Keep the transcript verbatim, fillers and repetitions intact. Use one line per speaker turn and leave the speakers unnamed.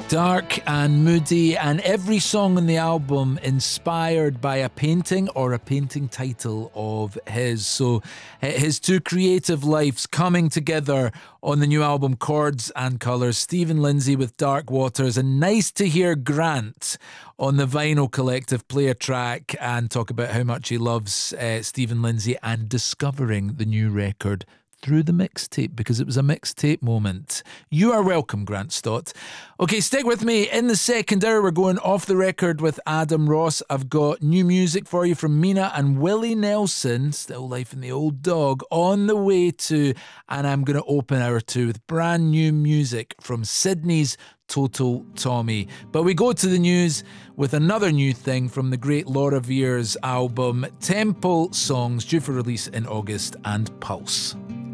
Dark and moody, and every song on the album inspired by a painting or a painting title of his. So his two creative lives coming together on the new album Chords and Colours. Stephen Lindsay with Dark Waters, and nice to hear Grant on the Vinyl Collective play a track and talk about how much he loves uh, Stephen Lindsay and discovering the new record through the mixtape, because it was a mixtape moment. You are welcome, Grant Stott. Okay, stick with me. In the second hour, we're going off the record with Adam Ross. I've got new music for you from Mina and Willie Nelson, Still Life in the Old Dog, on the way too. And I'm going to open hour two with brand new music from Sydney's Total Tommy. But we go to the news with another new thing from the great Laura Vier's album, Temple Songs, due for release in August, and Pulse.